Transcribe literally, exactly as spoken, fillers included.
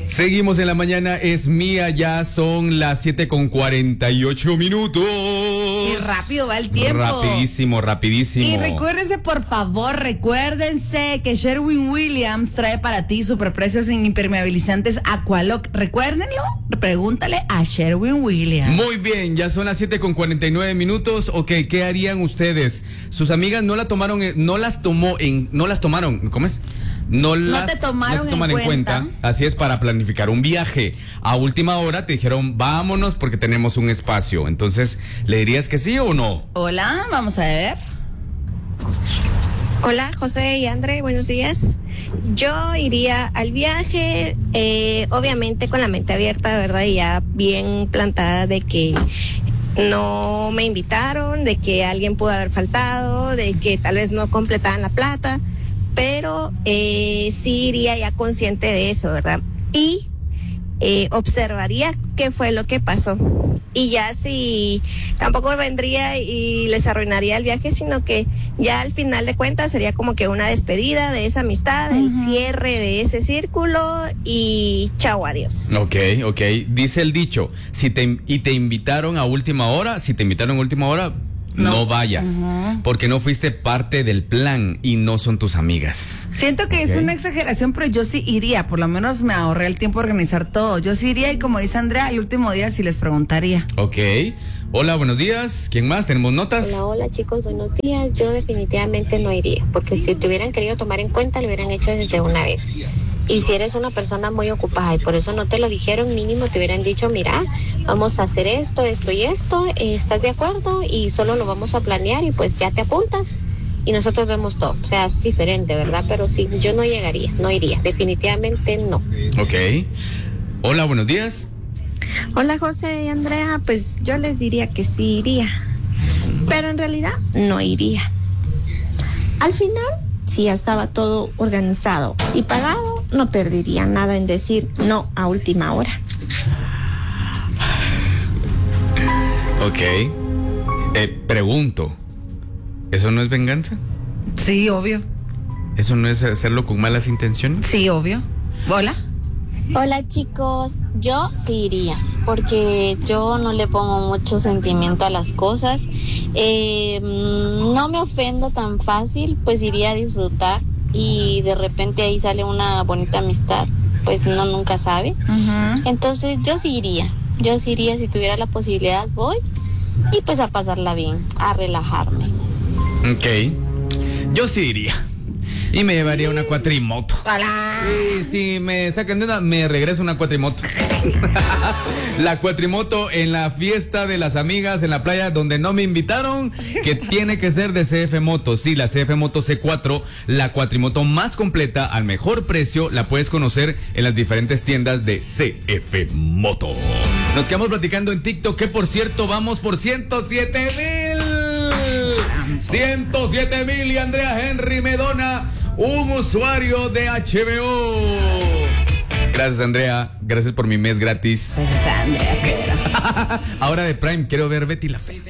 Seguimos en la mañana, es mía, ya son las siete con cuarenta y ocho minutos. Qué rápido va el tiempo. Rapidísimo, rapidísimo. Y recuérdense, por favor, recuérdense que Sherwin-Williams trae para ti superprecios en impermeabilizantes Aqualock. Recuérdenlo, pregúntale a Sherwin-Williams. Muy bien, ya son las siete con cuarenta y nueve minutos. Ok, ¿qué harían ustedes? Sus amigas no la tomaron, no las tomó en, no las tomaron, ¿cómo es? No, las, no te tomaron no te toman en, en cuenta. cuenta. Así es, para planificar un viaje. A última hora te dijeron, vámonos porque tenemos un espacio. Entonces, ¿le dirías que sí o no? Hola, vamos a ver. Hola, José y André, buenos días. Yo iría al viaje, eh, obviamente con la mente abierta, ¿verdad? Y ya bien plantada de que no me invitaron, de que alguien pudo haber faltado, de que tal vez no completaban la plata. Pero eh, sí iría ya consciente de eso, ¿verdad? Y eh, observaría qué fue lo que pasó. Y ya si tampoco vendría y les arruinaría el viaje, sino que ya al final de cuentas sería como que una despedida de esa amistad, uh-huh. el cierre de ese círculo y chao, adiós. Ok, ok. Dice el dicho, si te, y te invitaron a última hora, si te invitaron a última hora... No, no vayas, uh-huh. porque no fuiste parte del plan y no son tus amigas. Siento que okay. es una exageración, pero yo sí iría, por lo menos me ahorré el tiempo de organizar todo. Yo sí iría y como dice Andrea, el último día sí les preguntaría. Ok, hola, buenos días, ¿quién más? ¿Tenemos notas? Hola, hola chicos, buenos días. Yo definitivamente no iría, porque si te hubieran querido tomar en cuenta, lo hubieran hecho desde una vez. Y si eres una persona muy ocupada y por eso no te lo dijeron, mínimo te hubieran dicho, mira, vamos a hacer esto, esto y esto, eh, ¿estás de acuerdo? Y solo lo vamos a planear y pues ya te apuntas y nosotros vemos todo. O sea, es diferente, ¿verdad? Pero sí, yo no llegaría, no iría, definitivamente no. Ok. Hola, buenos días. Hola, José y Andrea, pues yo les diría que sí iría, pero en realidad no iría. Al final, si ya estaba todo organizado y pagado, no perdería nada en decir no a última hora. Ok. Eh, pregunto, ¿eso no es venganza? Sí, obvio. ¿Eso no es hacerlo con malas intenciones? Sí, obvio. Hola. Hola chicos, yo sí iría, porque yo no le pongo mucho sentimiento a las cosas, eh, no me ofendo tan fácil, pues iría a disfrutar y de repente ahí sale una bonita amistad, pues uno nunca sabe, uh-huh. entonces yo sí iría, yo sí iría si tuviera la posibilidad, voy y pues a pasarla bien, a relajarme. Ok, yo sí iría. Y me llevaría una cuatrimoto. ¡Hola! Y si me sacan de una, me regreso una cuatrimoto. La cuatrimoto en la fiesta de las amigas en la playa donde no me invitaron, que tiene que ser de C F Moto. Sí, la C F Moto C cuatro, la cuatrimoto más completa al mejor precio, la puedes conocer en las diferentes tiendas de C F Moto. Nos quedamos platicando en TikTok, que por cierto vamos por ciento siete mil. ciento siete mil y Andrea Henry me dona un usuario de H B O. Gracias, Andrea. Gracias por mi mes gratis. Gracias, Andrea. Ahora de Prime quiero ver Betty la Fea.